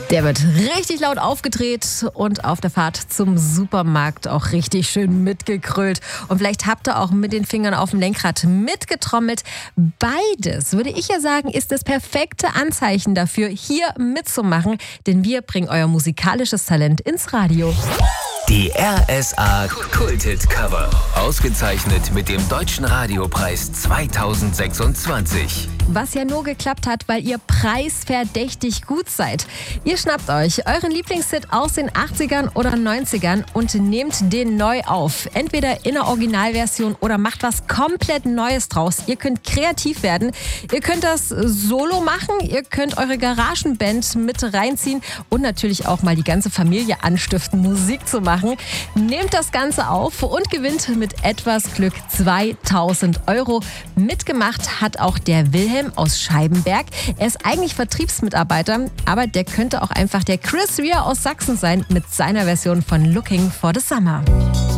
Der wird richtig laut aufgedreht und auf der Fahrt zum Supermarkt auch richtig schön mitgekrölt. Und vielleicht habt ihr auch mit den Fingern auf dem Lenkrad mitgetrommelt. Beides, würde ich ja sagen, ist das perfekte Anzeichen dafür, hier mitzumachen. Denn wir bringen euer musikalisches Talent ins Radio. Die RSA Kulthit Cover. Ausgezeichnet mit dem Deutschen Radiopreis 2026. Was ja nur geklappt hat, weil ihr preisverdächtig gut seid. Ihr schnappt euch euren Lieblingshit aus den 80ern oder 90ern und nehmt den neu auf. Entweder in der Originalversion oder macht was komplett Neues draus. Ihr könnt kreativ werden. Ihr könnt das solo machen. Ihr könnt eure Garagenband mit reinziehen und natürlich auch mal die ganze Familie anstiften, Musik zu machen. Nehmt das Ganze auf und gewinnt mit etwas Glück 2.000 €. Mitgemacht hat auch der Wilhelm aus Scheibenberg. Er ist eigentlich Vertriebsmitarbeiter, aber der könnte auch einfach der Chris Rea aus Sachsen sein mit seiner Version von Looking for the Summer.